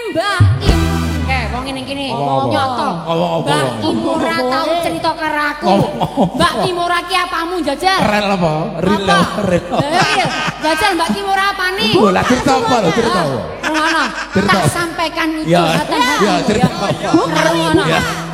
Mbak Im. Wong ngene kene nyoto. Mbak Im ora tau cerita karo aku. Mbak Im ora ki apamu jajal? Rel apa? Rel. Jajal Mbak Im ora apane? Lah cerita apa lho cerita apa? Ngono. Tak sampaikan itu ya cerita apa? Ngono.